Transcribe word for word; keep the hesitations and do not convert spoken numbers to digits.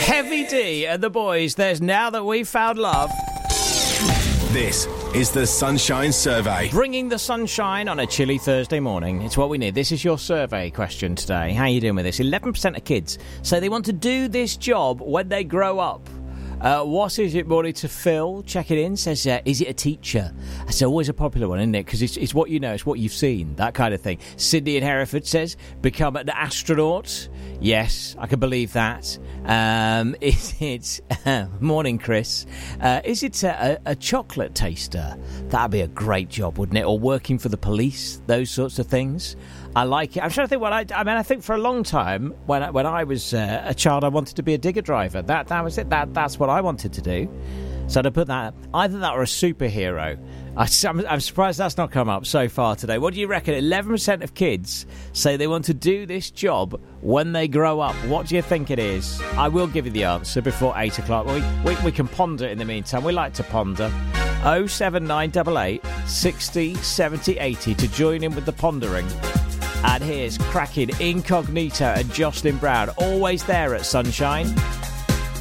Heavy D and the boys, there's Now That We've Found Love. This is the Sunshine Survey. Bringing the sunshine on a chilly Thursday morning. It's what we need. This is your survey question today. How are you doing with this? eleven percent of kids say they want to do this job when they grow up. Uh, what is it, Morning to Phil? Check it in. Says, uh, is it a teacher? That's always a popular one, isn't it? Because it's, it's what you know, it's what you've seen, that kind of thing. Sydney in Hereford says, become an astronaut. Yes, I can believe that. Um, is it... Uh, morning, Chris. Uh, is it a, a, a chocolate taster? That'd be a great job, wouldn't it? Or working for the police, those sorts of things. I like it. I'm trying to think what I... I mean, I think for a long time, when I, when I was uh, a child, I wanted to be a digger driver. That that was it. That That's what I wanted to do. So to put that... Either that or a superhero. I, I'm, I'm surprised that's not come up so far today. What do you reckon? eleven percent of kids say they want to do this job when they grow up. What do you think it is? I will give you the answer before eight o'clock. We, we, we can ponder it in the meantime. We like to ponder. oh seven nine eight eight, sixty, seventy, eighty to join in with the pondering. And here's cracking Incognito and Jocelyn Brown, always there at Sunshine.